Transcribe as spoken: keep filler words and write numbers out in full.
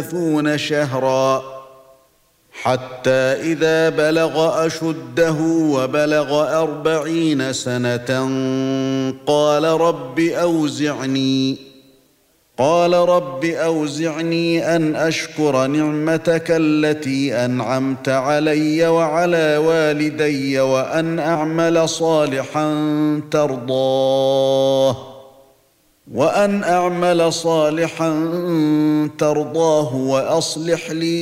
ثلاثون شهرا حتى إذا بلغ أشده وبلغ أربعين سنة قال رب أوزعني قال رب أوزعني أن أشكر نعمتك التي أنعمت علي وعلى والدي وأن أعمل صالحا ترضاه وأن أعمل صالحا ترضاه وأصلح لي